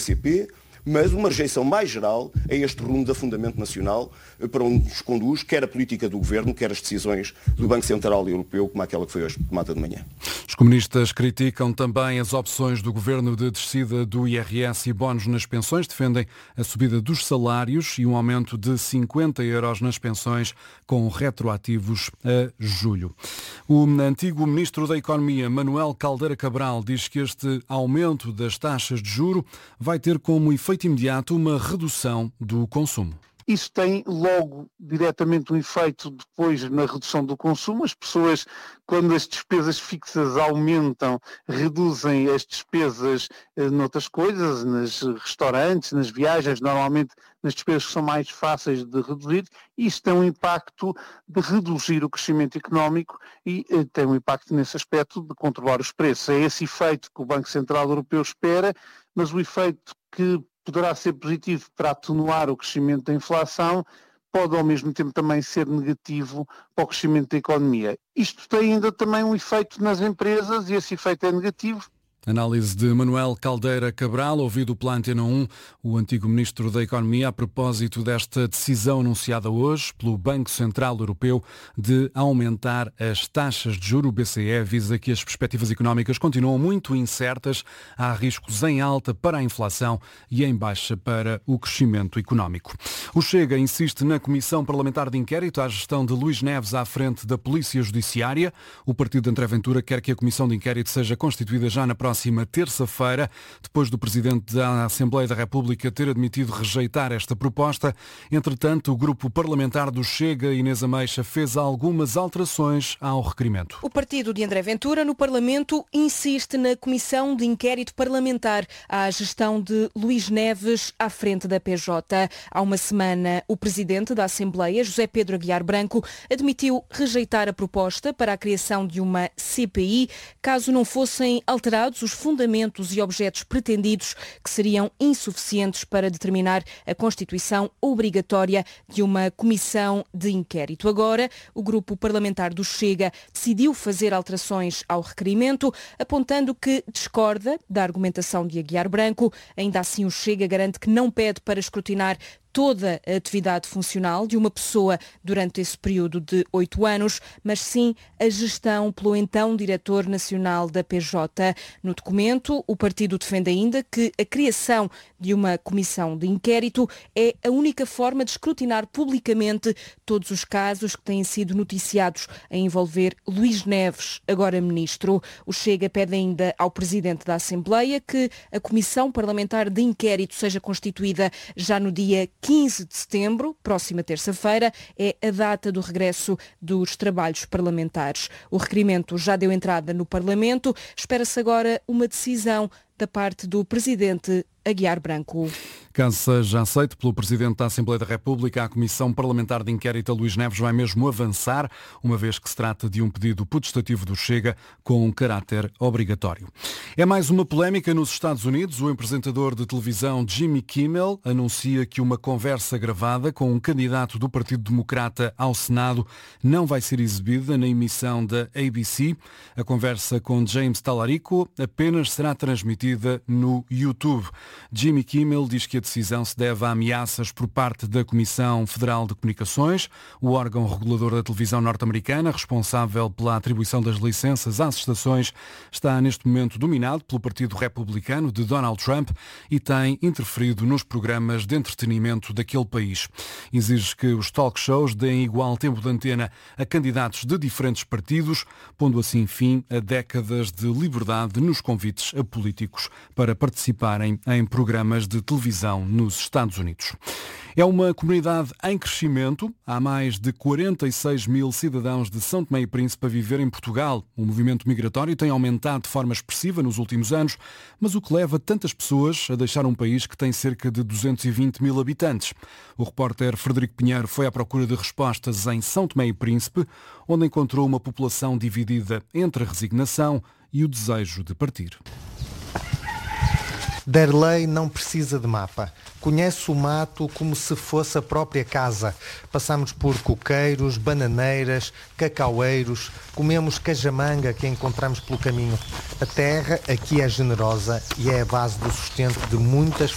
BCP, mas uma rejeição mais geral a este rumo de afundamento nacional para onde nos conduz quer a política do Governo, quer as decisões do Banco Central Europeu, como aquela que foi hoje tomada de manhã. Os comunistas criticam também as opções do Governo de descida do IRS e bónus nas pensões, defendem a subida dos salários e um aumento de 50 euros nas pensões com retroativos a julho. O antigo Ministro da Economia, Manuel Caldeira Cabral, diz que este aumento das taxas de juro vai ter como efeito imediato uma redução do consumo. Isso tem logo diretamente um efeito depois na redução do consumo. As pessoas, quando as despesas fixas aumentam, reduzem as despesas noutras coisas, nos restaurantes, nas viagens, normalmente nas despesas que são mais fáceis de reduzir. Isso tem um impacto de reduzir o crescimento económico e tem um impacto nesse aspecto de controlar os preços. É esse efeito que o Banco Central Europeu espera, mas o efeito que poderá ser positivo para atenuar o crescimento da inflação, pode ao mesmo tempo também ser negativo para o crescimento da economia. Isto tem ainda também um efeito nas empresas e esse efeito é negativo. Análise de Manuel Caldeira Cabral, ouvido pela Antena 1, o antigo Ministro da Economia, a propósito desta decisão anunciada hoje pelo Banco Central Europeu de aumentar as taxas de juros. O BCE avisa que as perspectivas económicas continuam muito incertas, há riscos em alta para a inflação e em baixa para o crescimento económico. O Chega insiste na Comissão Parlamentar de Inquérito à gestão de Luís Neves à frente da Polícia Judiciária. O partido de André Ventura quer que a Comissão de Inquérito seja constituída já na próxima terça-feira, depois do Presidente da Assembleia da República ter admitido rejeitar esta proposta. Entretanto, o grupo parlamentar do Chega, Inês Ameixa, fez algumas alterações ao requerimento. O partido de André Ventura no Parlamento insiste na Comissão de Inquérito Parlamentar à gestão de Luís Neves à frente da PJ. Há uma semana, o Presidente da Assembleia, José Pedro Aguiar Branco, admitiu rejeitar a proposta para a criação de uma CPI, caso não fossem alterados os fundamentos e objetos pretendidos, que seriam insuficientes para determinar a constituição obrigatória de uma comissão de inquérito. Agora, o grupo parlamentar do Chega decidiu fazer alterações ao requerimento, apontando que discorda da argumentação de Aguiar Branco. Ainda assim, o Chega garante que não pede para escrutinar toda a atividade funcional de uma pessoa durante esse período de 8 anos, mas sim a gestão pelo então Diretor Nacional da PJ. No documento, o partido defende ainda que a criação de uma comissão de inquérito é a única forma de escrutinar publicamente todos os casos que têm sido noticiados a envolver Luís Neves, agora Ministro. O Chega pede ainda ao Presidente da Assembleia que a Comissão Parlamentar de Inquérito seja constituída já no dia 15 de setembro, próxima terça-feira, é a data do regresso dos trabalhos parlamentares. O requerimento já deu entrada no Parlamento, espera-se agora uma decisão da parte do Presidente Aguiar Branco. Caso seja aceito pelo Presidente da Assembleia da República, a Comissão Parlamentar de Inquérito a Luís Neves vai mesmo avançar, uma vez que se trata de um pedido putestativo do Chega com um caráter obrigatório. É mais uma polémica nos Estados Unidos. O apresentador de televisão Jimmy Kimmel anuncia que uma conversa gravada com um candidato do Partido Democrata ao Senado não vai ser exibida na emissão da ABC. A conversa com James Talarico apenas será transmitida no YouTube. Jimmy Kimmel diz que a decisão se deve a ameaças por parte da Comissão Federal de Comunicações, o órgão regulador da televisão norte-americana, responsável pela atribuição das licenças às estações, está neste momento dominado pelo Partido Republicano de Donald Trump e tem interferido nos programas de entretenimento daquele país. Exige que os talk shows deem igual tempo de antena a candidatos de diferentes partidos, pondo assim fim a décadas de liberdade nos convites a políticos para participarem em programas de televisão nos Estados Unidos. É uma comunidade em crescimento. Há mais de 46 mil cidadãos de São Tomé e Príncipe a viver em Portugal. O movimento migratório tem aumentado de forma expressiva nos últimos anos, mas o que leva tantas pessoas a deixar um país que tem cerca de 220 mil habitantes? O repórter Frederico Pinheiro foi à procura de respostas em São Tomé e Príncipe, onde encontrou uma população dividida entre a resignação e o desejo de partir. Derlei não precisa de mapa. Conhece o mato como se fosse a própria casa. Passamos por coqueiros, bananeiras, cacaueiros, comemos cajamanga que encontramos pelo caminho. A terra aqui é generosa e é a base do sustento de muitas